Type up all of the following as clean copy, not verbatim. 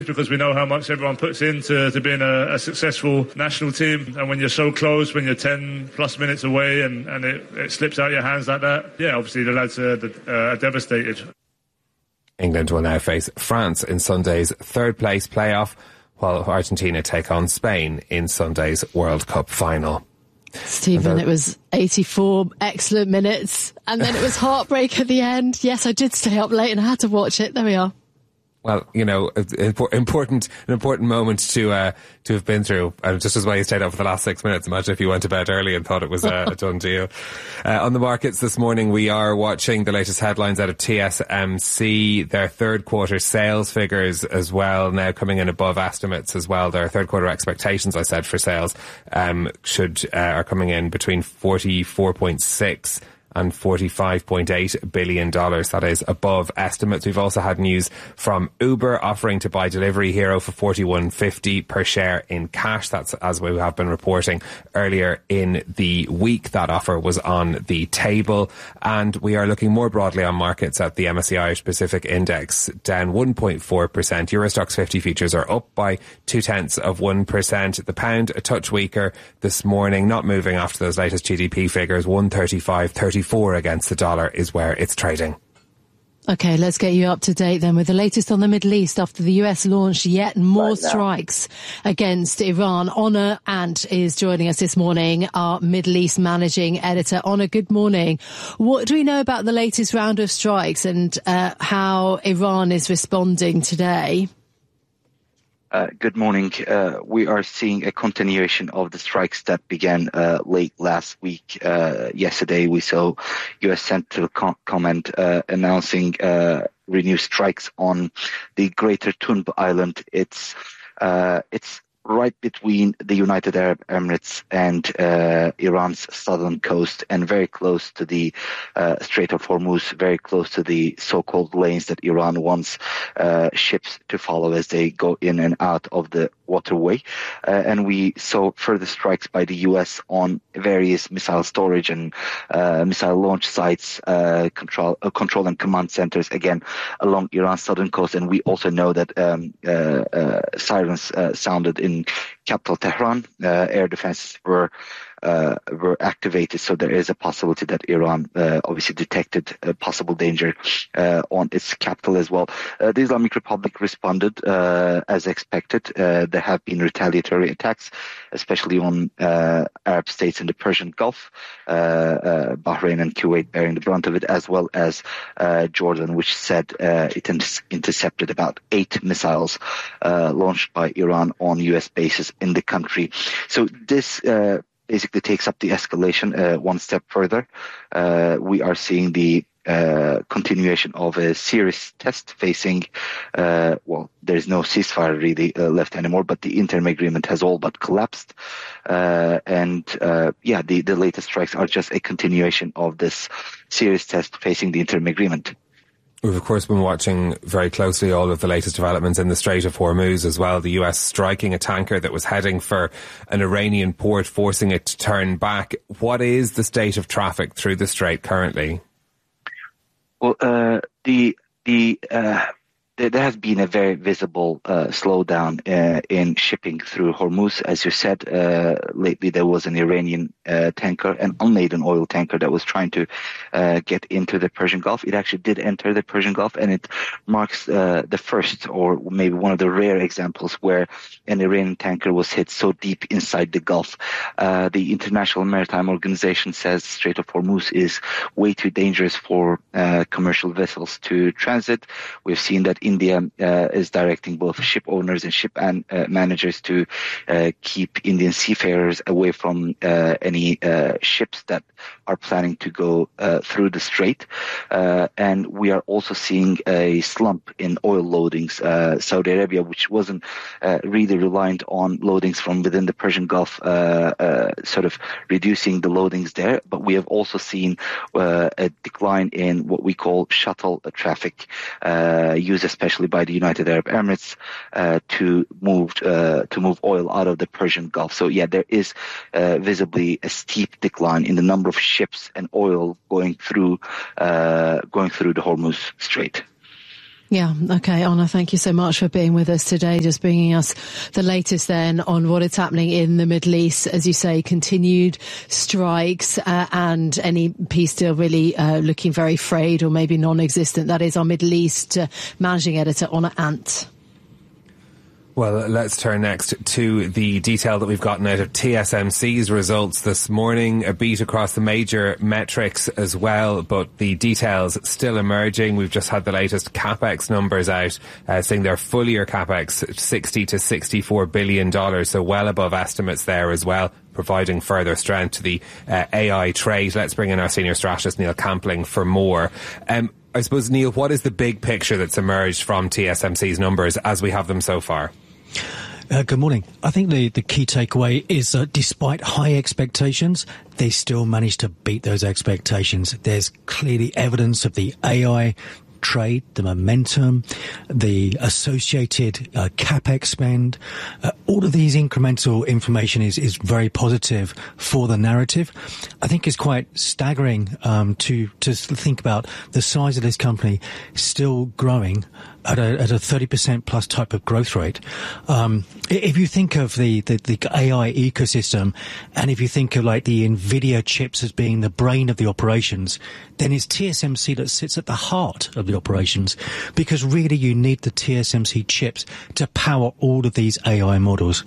because we know how much everyone puts into being a successful national team, and when you're so close, when you're 10 plus minutes away and it slips out your hands like that, yeah, obviously the lads are devastated. England will now face France in Sunday's third place playoff, while Argentina take on Spain in Sunday's World Cup final. Stephen, it was 84 excellent minutes, and then it was heartbreak at the end. Yes, I did stay up late and I had to watch it. There we are. Well, you know, an important moment to have been through. And just as well you stayed up for the last 6 minutes. Imagine if you went to bed early and thought it was a done deal. On the markets this morning, we are watching the latest headlines out of TSMC. Their third quarter sales figures as well, now coming in above estimates as well. Their third quarter expectations, I said, for sales, are coming in between 44.6 and $45.8 billion. That is above estimates. We've also had news from Uber offering to buy Delivery Hero for $41.50 per share in cash. That's as we have been reporting earlier in the week. That offer was on the table. And we are looking more broadly on markets at the MSCI Irish Pacific Index, down 1.4%. Eurostoxx 50 futures are up by 0.2%. The pound a touch weaker this morning, not moving after those latest GDP figures. 135.34 against the dollar is where it's trading. Okay, let's get you up to date then with the latest on the Middle East after the US launched yet more strikes against Iran. Honor Ant is joining us this morning, our Middle East managing editor. Honor, good morning. What do we know about the latest round of strikes and how Iran is responding today? Good morning. We are seeing a continuation of the strikes that began late last week. Yesterday, we saw U.S. Central Command announcing renewed strikes on the Greater Tunb Island. It's right between the United Arab Emirates and Iran's southern coast, and very close to the Strait of Hormuz, very close to the so-called lanes that Iran wants ships to follow as they go in and out of the waterway. And we saw further strikes by the U.S. on various missile storage and missile launch sites, control and command centers, again, along Iran's southern coast. And we also know that sirens sounded in capital Tehran. Air defenses were activated, so there is a possibility that Iran obviously detected a possible danger on its capital as well. The Islamic Republic responded as expected. There have been retaliatory attacks, especially on Arab states in the Persian Gulf, Bahrain and Kuwait bearing the brunt of it, as well as Jordan, which said it intercepted about 8 missiles launched by Iran on U.S. bases in the country. So this basically takes up the escalation one step further. We are seeing the continuation of a serious test facing, there's no ceasefire really left anymore, but the interim agreement has all but collapsed. The latest strikes are just a continuation of this serious test facing the interim agreement. We've, of course, been watching very closely all of the latest developments in the Strait of Hormuz as well. The US striking a tanker that was heading for an Iranian port, forcing it to turn back. What is the state of traffic through the Strait currently? Well, there has been a very visible slowdown in shipping through Hormuz. As you said, lately there was an Iranian tanker, an unladen oil tanker that was trying to get into the Persian Gulf. It actually did enter the Persian Gulf, and it marks the first, or maybe one of the rare examples, where an Iranian tanker was hit so deep inside the Gulf. The International Maritime Organization says the Strait of Hormuz is way too dangerous for commercial vessels to transit. We've seen that India is directing both ship owners and ship managers to keep Indian seafarers away from any ships that are planning to go through the strait. And we are also seeing a slump in oil loadings. Saudi Arabia, which wasn't really reliant on loadings from within the Persian Gulf, sort of reducing the loadings there. But we have also seen a decline in what we call shuttle traffic, used especially by the United Arab Emirates to move oil out of the Persian Gulf. So yeah, there is visibly a steep decline in the number of ships and oil going through the Hormuz Strait. Yeah, okay, Honor, thank you so much for being with us today, just bringing us the latest then on what is happening in the Middle East. As you say, continued strikes and any peace deal really looking very frayed or maybe non-existent. That is our Middle East managing editor, Honor Ant. Well, let's turn next to the detail that we've gotten out of TSMC's results this morning. A beat across the major metrics as well, but the details still emerging. We've just had the latest CapEx numbers out, saying their full year CapEx $60 to $64 billion, so well above estimates there as well, providing further strength to the AI trade. Let's bring in our senior strategist, Neil Campling, for more. I suppose, Neil, what is the big picture that's emerged from TSMC's numbers as we have them so far? Good morning. I think the key takeaway is that despite high expectations, they still managed to beat those expectations. There's clearly evidence of the AI trade, the momentum, the associated CapEx spend. All of these incremental information is very positive for the narrative. I think it's quite staggering to think about the size of this company still growing at a 30% plus type of growth rate. If you think of the AI ecosystem, and if you think of like the NVIDIA chips as being the brain of the operations, then it's TSMC that sits at the heart of the operations, because really you need the TSMC chips to power all of these AI models.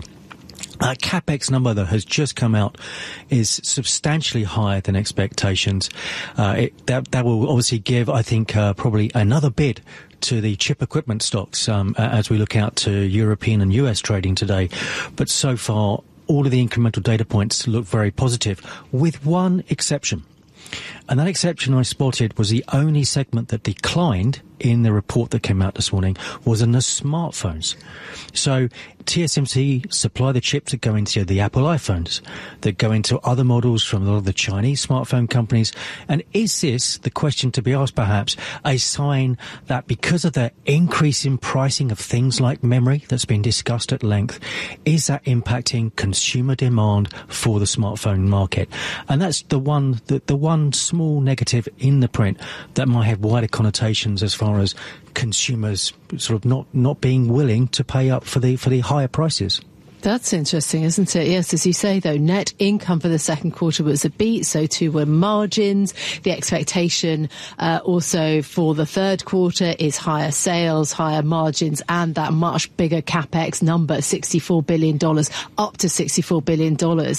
CapEx number that has just come out is substantially higher than expectations. That will obviously give, I think, probably another bid to the chip equipment stocks as we look out to European and US trading today. But so far, all of the incremental data points look very positive, with one exception. And that exception I spotted was the only segment that declined in the report that came out this morning was in the smartphones. So TSMC supply the chips that go into the Apple iPhones, that go into other models from a lot of the Chinese smartphone companies. And is this, the question to be asked perhaps, a sign that because of the increase in pricing of things like memory that's been discussed at length, is that impacting consumer demand for the smartphone market? And that's the one small negative in the print that might have wider connotations as far as consumers sort of not being willing to pay up for the higher prices. That's interesting, isn't it? Yes, as you say, though, net income for the second quarter was a beat, so too were margins. The expectation also for the third quarter is higher sales, higher margins, and that much bigger CapEx number, $64 billion, up to $64 billion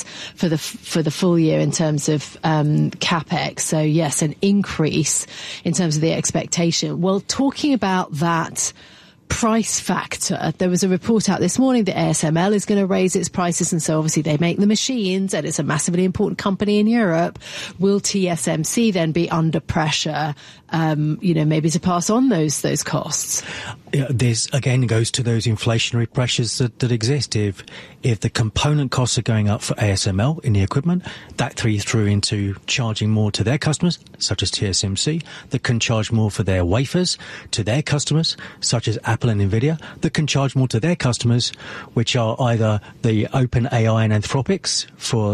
for the full year in terms of CapEx. So, yes, an increase in terms of the expectation. Well, talking about that price factor, there was a report out this morning that ASML is going to raise its prices, and so obviously they make the machines and it's a massively important company in Europe. Will TSMC then be under pressure, maybe to pass on those costs? Yeah, this again goes to those inflationary pressures that exist. If the component costs are going up for ASML in the equipment, that feeds through into charging more to their customers, such as TSMC, that can charge more for their wafers to their customers, such as Apple and NVIDIA, that can charge more to their customers, which are either the OpenAI and Anthropics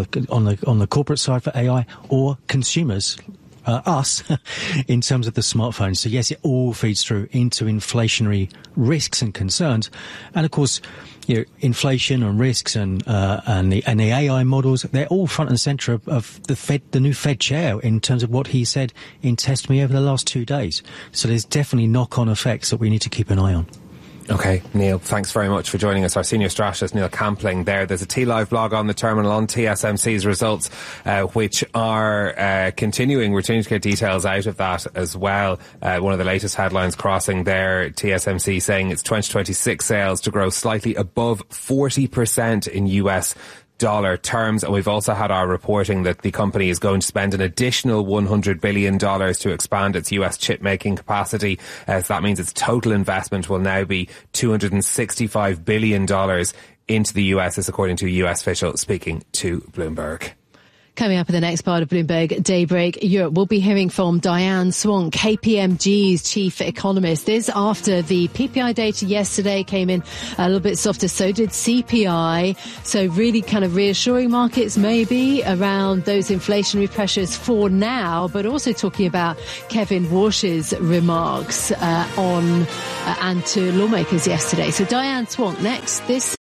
on the corporate side for AI, or consumers, us, in terms of the smartphones. So yes, it all feeds through into inflationary risks and concerns. And of course, inflation and risks and the AI models, they're all front and center of the new Fed chair in terms of what he said in Test Me over the last 2 days. So there's definitely knock-on effects that we need to keep an eye on. Okay, Neil, thanks very much for joining us. Our senior strategist, Neil Campling, there. There's a T-Live blog on the terminal on TSMC's results, which are continuing. We're trying to get details out of that as well. One of the latest headlines crossing there, TSMC saying its 2026 sales to grow slightly above 40% in US dollar terms. And we've also had our reporting that the company is going to spend an additional $100 billion to expand its US chip making capacity. So that means its total investment will now be $265 billion into the US, this according to a US official speaking to Bloomberg. Coming up in the next part of Bloomberg Daybreak Europe, we'll be hearing from Diane Swonk, KPMG's chief economist. This after the PPI data yesterday came in a little bit softer, so did CPI. So really kind of reassuring markets maybe around those inflationary pressures for now, but also talking about Kevin Warsh's remarks and to lawmakers yesterday. So Diane Swonk next. This